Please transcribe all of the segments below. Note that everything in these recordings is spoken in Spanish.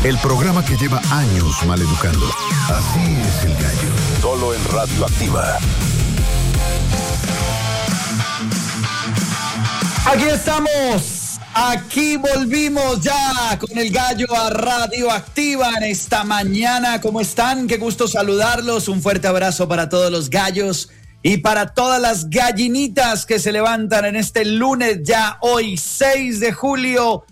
el programa que lleva años maleducando. Así es el gallo. Solo en Radio Activa. Aquí estamos. Aquí volvimos ya con el gallo a Radio Activa en esta mañana. ¿Cómo están? Qué gusto saludarlos. Un fuerte abrazo para todos los gallos y para todas las gallinitas que se levantan en este lunes ya hoy 6 de julio.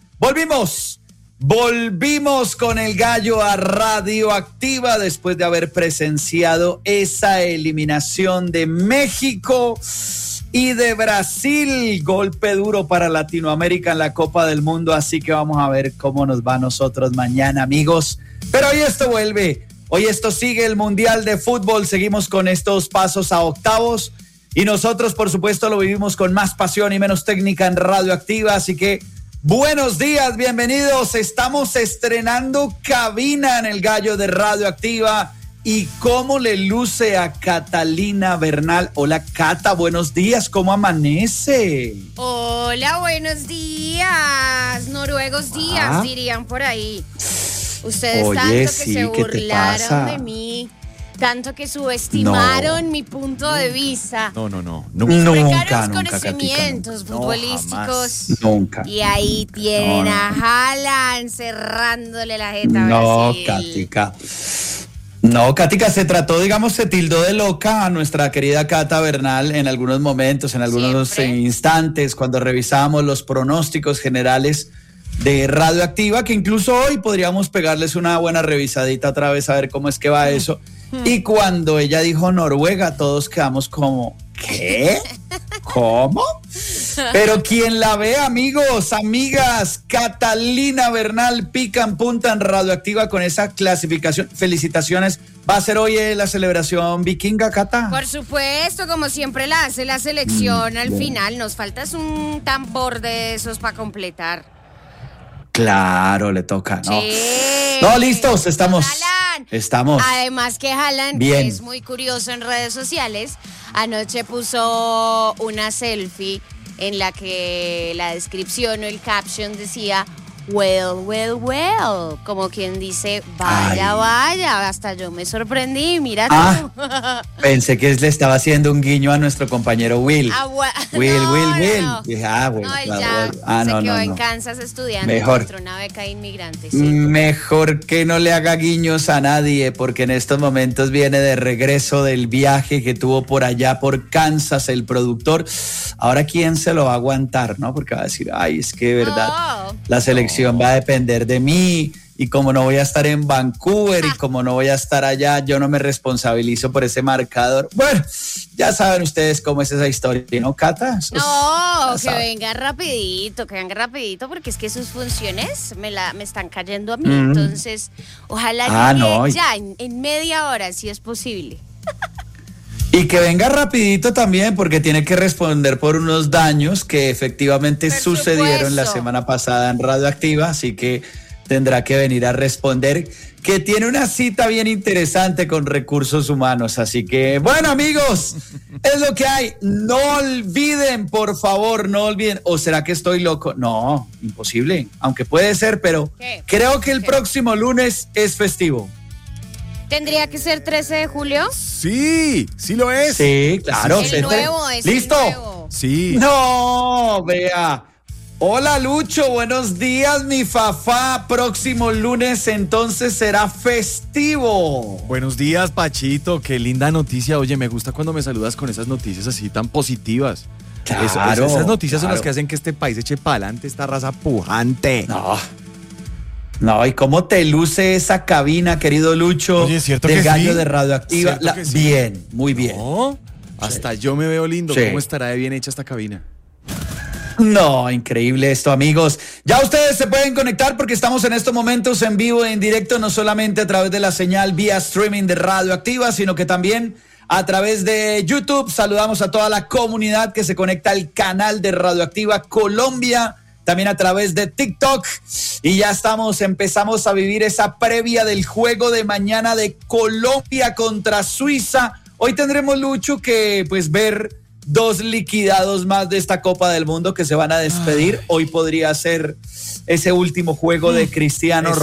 Volvimos con el gallo a Radio Activa después de haber presenciado esa eliminación de México y de Brasil. Golpe duro para Latinoamérica en la Copa del Mundo, así que vamos a ver cómo nos va a nosotros mañana, amigos. Pero hoy esto vuelve, hoy esto sigue el Mundial de Fútbol, seguimos con estos pasos a octavos y nosotros, por supuesto, lo vivimos con más pasión y menos técnica en Radio Activa, así que buenos días, bienvenidos. Estamos estrenando cabina en el gallo de Radio Activa. ¿Y cómo le luce a Catalina Bernal? Hola, Cata, buenos días, ¿cómo amanece? Hola, buenos días, noruegos días, dirían por ahí. Ustedes Oye, tanto que sí, se ¿qué te burlaron pasa? de mí, tanto que subestimaron mi punto de vista. No. Mis Nunca, precaros conocimientos Katica, futbolísticos. Nunca. Y ahí tienen a Haaland cerrándole la jeta a No, Brasil. Katica. No, Katica, se tildó de loca a nuestra querida Cata Bernal en algunos momentos, en algunos instantes, cuando revisábamos los pronósticos generales de Radio Activa, que incluso hoy podríamos pegarles una buena revisadita otra vez a ver cómo es que va eso. Y cuando ella dijo Noruega, todos quedamos como, ¿qué? ¿Cómo? Pero quien la ve, amigos, amigas, Catalina Bernal pica en punta en Radio Activa con esa clasificación. Felicitaciones. ¿Va a ser hoy la celebración vikinga, Cata? Por supuesto, como siempre la hace la selección al final. Nos falta un tambor de esos para completar. Claro, le toca, ¿no? Sí. No, listos, estamos. Haaland. Estamos. Además que Haaland, Bien. es muy curioso en redes sociales, anoche puso una selfie en la que la descripción o el caption decía well, como quien dice vaya, hasta yo me sorprendí, mira tú. Pensé que le estaba haciendo un guiño a nuestro compañero Will. Will. Dije, bueno, no, él claro. ya se quedó en no. Kansas estudiando, Mejor. encontró una beca de inmigrantes. Sí. Mejor que no le haga guiños a nadie, porque en estos momentos viene de regreso del viaje que tuvo por allá por Kansas el productor. Ahora, ¿quién se lo va a aguantar, no? Porque va a decir, es que de verdad la selección va a depender de mí, y como no voy a estar en Vancouver y como no voy a estar allá, yo no me responsabilizo por ese marcador. Bueno, ya saben ustedes cómo es esa historia, ¿no, Cata? Que venga rapidito, porque es que sus funciones me están cayendo a mí, entonces ojalá llegue ya en media hora, si es posible. Y que venga rapidito también, porque tiene que responder por unos daños que efectivamente sucedieron la semana pasada en Radio Activa, así que tendrá que venir a responder, que tiene una cita bien interesante con Recursos Humanos. Así que, bueno, amigos, es lo que hay. No olviden, por favor, no olviden. ¿O será que estoy loco? No, imposible, aunque puede ser, pero creo que el próximo lunes es festivo. ¿Tendría que ser 13 de julio? Sí lo es. Sí, claro. El nuevo es ¿listo? el nuevo. Sí. No, vea. Hola, Lucho, buenos días, mi fafá. Próximo lunes entonces será festivo. Buenos días, Pachito. Qué linda noticia. Oye, me gusta cuando me saludas con esas noticias así tan positivas. Claro, esas noticias son claro. las que hacen que este país eche para adelante, esta raza pujante. No, ¿y cómo te luce esa cabina, querido Lucho? Oye, ¿cierto del que gallo sí? de Radio Activa? ¿Cierto que sí? Bien, muy bien. No, hasta yo me veo lindo. Sí. ¿Cómo estará de bien hecha esta cabina? No, increíble esto, amigos. Ya ustedes se pueden conectar porque estamos en estos momentos en vivo e en directo, no solamente a través de la señal vía streaming de Radio Activa, sino que también a través de YouTube. Saludamos a toda la comunidad que se conecta al canal de Radio Activa Colombia, también a través de TikTok. Y ya empezamos a vivir esa previa del juego de mañana de Colombia contra Suiza. Hoy tendremos, Lucho, que pues ver 2 liquidados más de esta Copa del Mundo que se van a despedir. Hoy podría ser ese último juego de Cristiano